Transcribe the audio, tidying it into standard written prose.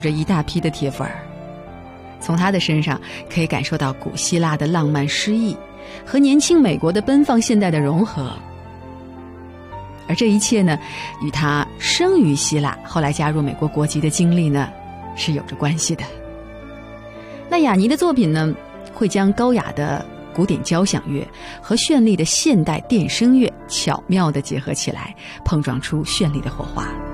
着一大批的铁粉儿。从他的身上可以感受到古希腊的浪漫诗意和年轻美国的奔放现代的融合，而这一切呢，与他生于希腊后来加入美国国籍的经历呢是有着关系的。那雅尼的作品呢，会将高雅的古典交响乐和绚丽的现代电声乐巧妙地结合起来，碰撞出绚丽的火花。